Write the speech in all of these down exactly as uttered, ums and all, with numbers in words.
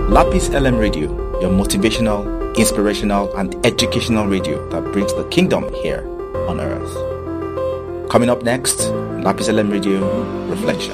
Lapis L M Radio, your motivational, inspirational, and educational radio that brings the kingdom here on earth. Coming up next, Lapis L M Radio Reflection.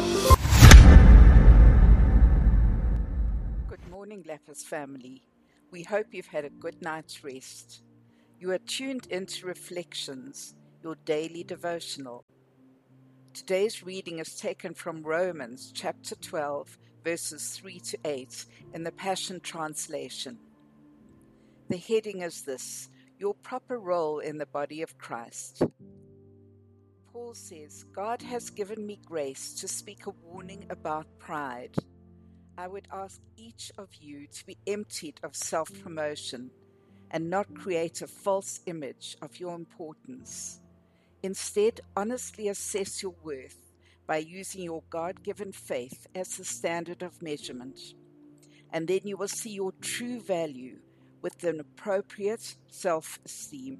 Good morning, Lapis family. We hope you've had a good night's rest. You are tuned into Reflections, your daily devotional. Today's reading is taken from Romans chapter twelve, verses three to eight in the Passion Translation. The heading is this: Your proper role in the body of Christ. Paul says, God has given me grace to speak a warning about pride. I would ask each of you to be emptied of self-promotion and not create a false image of your importance. Instead, honestly assess your worth by using your God-given faith as the standard of measurement. And then you will see your true value with an appropriate self-esteem.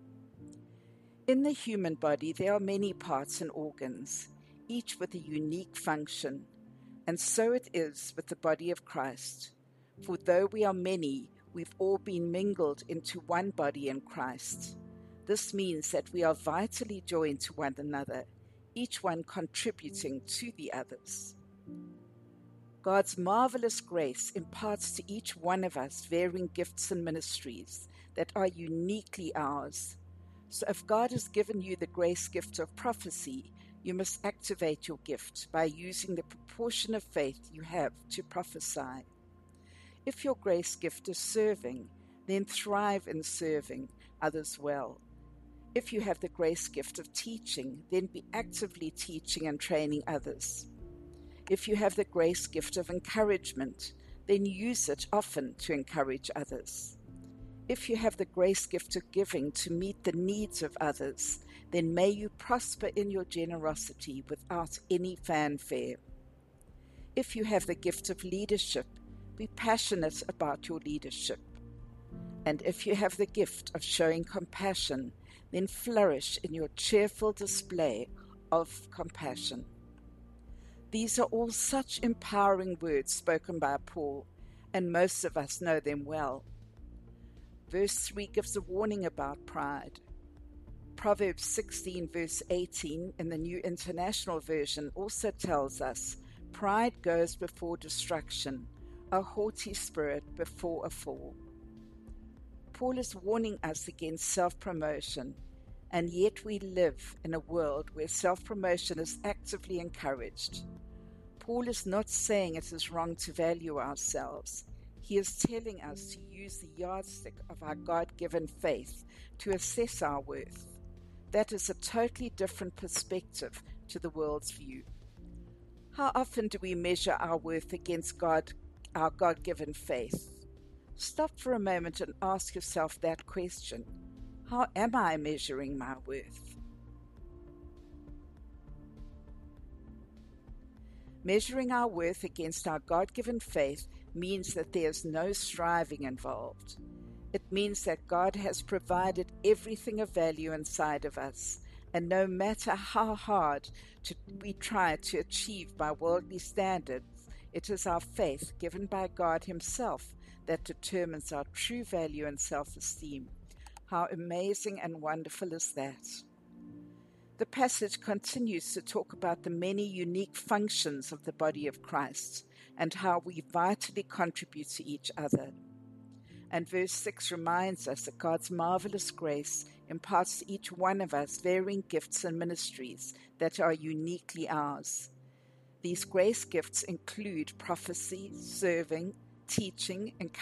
In the human body, there are many parts and organs, each with a unique function. And so it is with the body of Christ. For though we are many, we've all been mingled into one body in Christ. This means that we are vitally joined to one another, each one contributing to the others. God's marvelous grace imparts to each one of us varying gifts and ministries that are uniquely ours. So if God has given you the grace gift of prophecy, you must activate your gift by using the proportion of faith you have to prophesy. If your grace gift is serving, then thrive in serving others well. If you have the grace gift of teaching, then be actively teaching and training others. If you have the grace gift of encouragement, then use it often to encourage others. If you have the grace gift of giving to meet the needs of others, then may you prosper in your generosity without any fanfare. If you have the gift of leadership, be passionate about your leadership. And if you have the gift of showing compassion, then flourish in your cheerful display of compassion. These are all such empowering words spoken by Paul, and most of us know them well. Verse three gives a warning about pride. Proverbs sixteen verse eighteen in the New International Version also tells us, pride goes before destruction, a haughty spirit before a fall. Paul is warning us against self-promotion, and yet we live in a world where self-promotion is actively encouraged. Paul is not saying it is wrong to value ourselves. He is telling us to use the yardstick of our God-given faith to assess our worth. That is a totally different perspective to the world's view. How often do we measure our worth against God, our God-given faith? Stop for a moment and ask yourself that question. How am I measuring my worth? Measuring our worth against our God-given faith means that there is no striving involved. It means that God has provided everything of value inside of us, and no matter how hard to, we try to achieve by worldly standards, it is our faith given by God Himself that determines our true value and self-esteem. How amazing and wonderful is that? The passage continues to talk about the many unique functions of the body of Christ and how we vitally contribute to each other. And verse six reminds us that God's marvelous grace imparts to each one of us varying gifts and ministries that are uniquely ours. These grace gifts include prophecy, serving, teaching, encouragement,